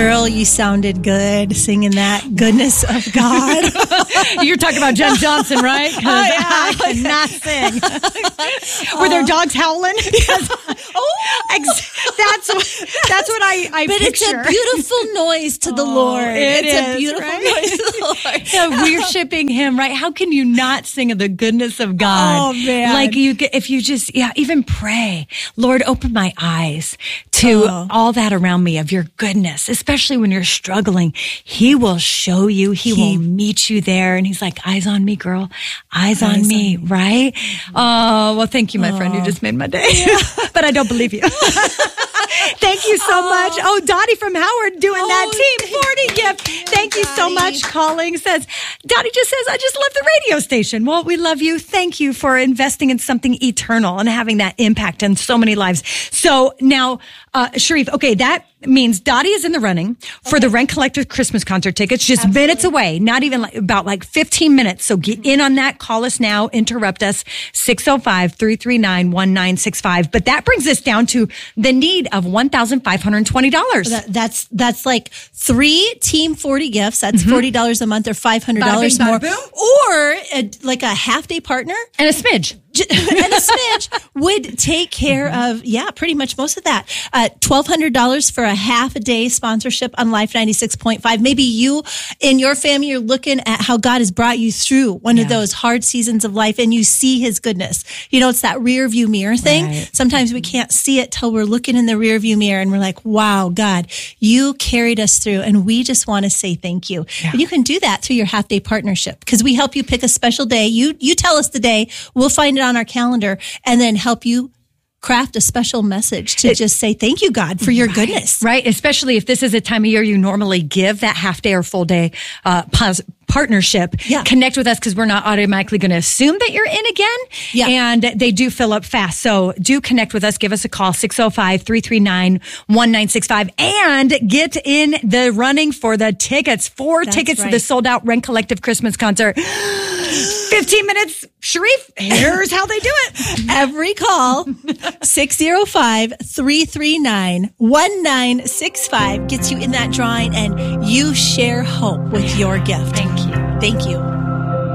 Girl, you sounded good singing that goodness of God. You're talking about Jen Johnson, right? Because I cannot sing. Were there dogs howling? That's what I but picture. It's a beautiful noise to the Lord. It's a beautiful noise to the Lord. So worshiping Him, right? How can you not sing of the goodness of God? Oh, man. Like if you just, even pray, Lord, open my eyes to all that around me of your goodness, especially when you're struggling. He will show you. He will meet you there. And He's like, eyes on me, girl. Eyes on me, right? Oh, well, thank you, my friend. You just made my day. But I don't believe you. Thank you so much. Oh, Dottie from Howard doing that Team 40 gift. Thank you so much. Calling says, Dottie just says, I just love the radio station. Well, we love you. Thank you for investing in something eternal and having that impact on so many lives. So now, Sharif, okay, that means Dottie is in the running for the Rent Collective Christmas concert tickets, just minutes away, not even about 15 minutes. So get in on that. Call us now. Interrupt us. 605-339-1965. But that brings us down to the need of $1,520. That's like 3 Team 40 gifts. That's $40 a month or $500 more. Or like a half day partner. And a smidge. And a smidge would take care of, pretty much most of that. $1,200 for a half a day sponsorship on Life 96.5. Maybe you and your family are looking at how God has brought you through one of those hard seasons of life and you see His goodness. You know, it's that rear view mirror thing. Right. Sometimes we can't see it till we're looking in the rear view mirror and we're like, wow, God, you carried us through and we just want to say thank you. Yeah. And you can do that through your half day partnership because we help you pick a special day. You tell us the day, we'll find it on our calendar and then help you craft a special message to just say thank you, God, for your goodness. Right. Especially if this is a time of year you normally give that half day or full day partnership. Yeah. Connect with us because we're not automatically going to assume that you're in again. Yeah. And they do fill up fast. So do connect with us. Give us a call, 605-339-1965 and get in the running for the tickets. 4 tickets to the sold out Rent Collective Christmas concert. 15 minutes. Sharif, here's how they do it. Every call, 605-339-1965 gets you in that drawing and you share hope with your gift. Thank you. Thank you.